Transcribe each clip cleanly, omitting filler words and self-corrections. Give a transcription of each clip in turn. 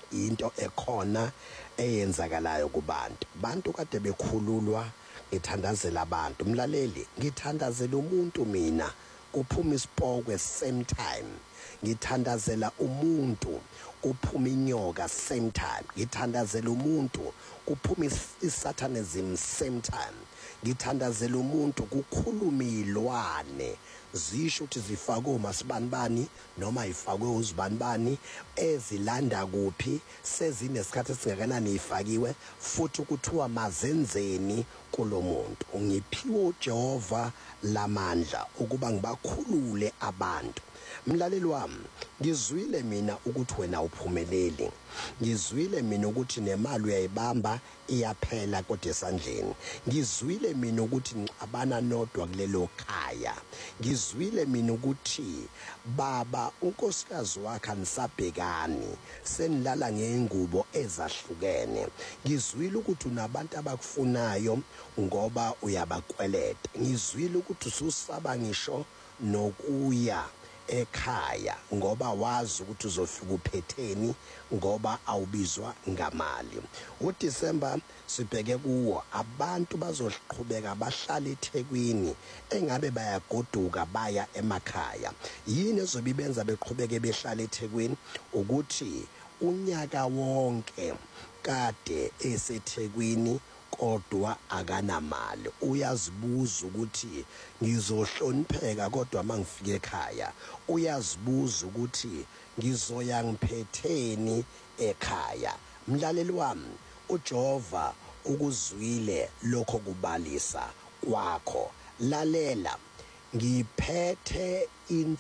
into ekhona eyenzakalayo kubantu. Bantu kade bekhululwa, ngithandazela abantu. Mlaleli, ngithandazela umuntu mina kuphuma isipokwe same time. Ngithandazela umuntu kuphuma inyoka same time. Ngithandazela umuntu kuphuma isatanism same time. Ngithandazela umuntu kukhuluma ilwane zisho ukuthi zifakwe uMasibanibani noma ifakwe uZibanibani, ezilanda kuphi, sezinesikhathi esingakanani ifakiwe, futhi kuthiwa mazenzeni kulomuntu. Ngiphiwe uJehova lamandla ukuba ngibakhulule abantu. Mlaleli wami, ngizwile mina ukuthi wena uphumeleli. Ngizwile mina ukuthi nemali uyayibamba iyaphela kodwa esandleni. Ngizwile mina ukuthi ngixabana nodwa kulelo khaya. Ngizwile mina ukuthi baba unkosikazi wakhe anisabhekani, senilala ngeingubo ezahlukene. Ngizwile ukuthi unabantu abakufunayo ngoba uyabakweleta. Ngizwile ukuthi ususaba ngisho nokuya ekhaya ngoba wazi ukuthi uzofika uphetheni ngoba awubizwa ngamali. uDisemba sibheke kuwo, abantu bazoqhubeka bahlala eThekwini engabe bayagoduka baya emakhaya. Yini ezobibenza beqhubeke behlala eThekwini? Ukuthi unyaka wonke kade eseThekwini kodwa akanamali. Uyazibuza ukuthi ngizohlonipheka kodwa mangifika ekhaya. Uyazibuza ukuthi ngizoya ngiphetheni ekhaya. Mlaleli wami, uJehova ukuzwile lokho kubalisa kwakho. Lalela, ngiphethe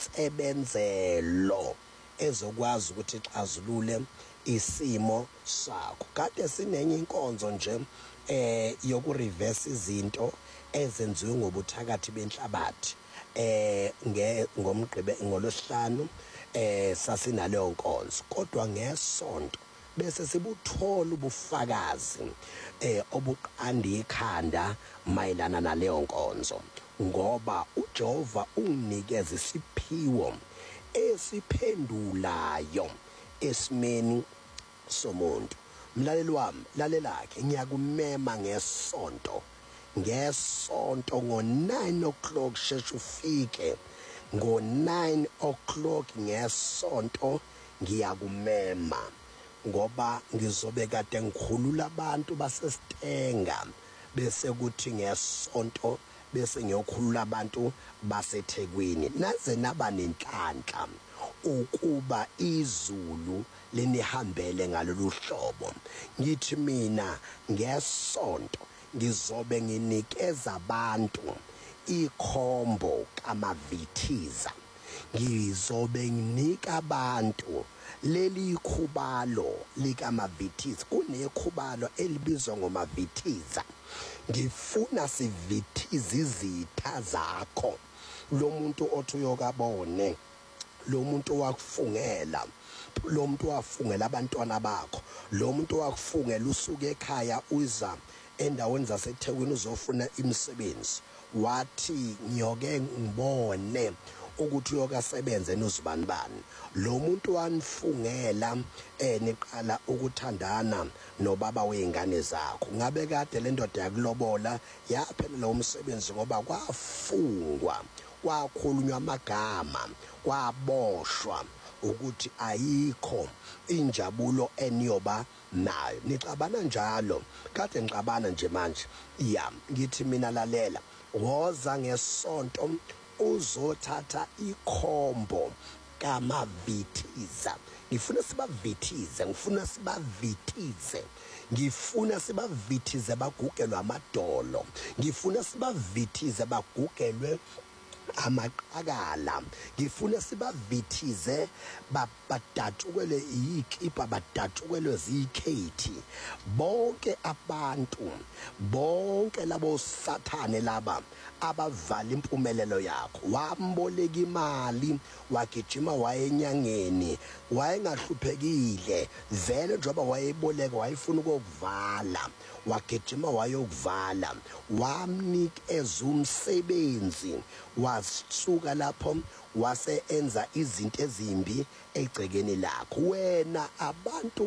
insebenzelo ezokwazi ukuthi ixazulule isimo sakho. Kade sinenye inkonzo nje yokureverse izinto ezenziwe ngobuthakathi benhlabathi. ngolosihlanu sasinaleyo nkonzo, kodwa ngesonto bese sibuthola ubufakazi obuqanda ikhanda mayelana naleyo nkonzo, ngoba uJehova unginikeza isiphiwo esiphendulayo esimeni somuntu. Mlaleli wami, lalelake, ngiyakumema ngesonto ngo-9 o'clock sheshe ufike. Ngo-9 o'clock ngesonto ngiyakumema, ngoba ngizobe kade ngikhulula abantu baseStenga, bese kuthi ngesonto bese ngiyokhulula abantu baseThekwini. Naze naba nenhlanhla ukuba izulu linihambele ngalolu hlobo. Ngithi mina ngesonto ngizobe nginikeza abantu ikhombo kaMavithiza. Ngizobe nginika abantu leli khubalo likaMavithiza. Kunekhubalo elibizwa ngoMavithiza. Ngifuna sivithize izitha zakho. Lo muntu othi uyokabone, lo muntu wakufungela, lo muntu wafungela abantwana bakho, lo muntu wakufungela usuke ekhaya uza endaweni zaseThekwini uzofuna imisebenzi, wathi ngiyoke ngibone ukuthi uyokasebenza noZibanibani. Lo muntu wanifungela niqala ukuthandana nobaba weingane zakho. Ngabe kade le ndoda yakulobola yaphela lo msebenzi ngoba kwafungwa, kwakhulunywa amagama, kwaboshwa ukuthi ayikho injabulo eniyoba nayo. Nicabana njalo? Kade ngicabana nje manje. Ngithi mina lalela, woza ngesonto uzothatha ikhombo kaMavithiza. Ngifuna sibavithize, ngifuna sibavithize bagugelwe amadolo, ngifuna sibavithize bagugelwe amaqakala, ngifuna sibavithize badatukelwe iyikipa, badatukelwe zikhethi. Bonke abantu, bonke labo sathane laba abavala impumelelo yakho. Wamboleka imali, wagijima wayenyangeni, wayengahluphekile vele njengoba wayeboleka, wayefuna ukukuvala, wagijima wayokuvala, wamnikeza umsebenzi, wasuka lapho wase enza izinto ezimbi egcekeni lakho. Wena abantu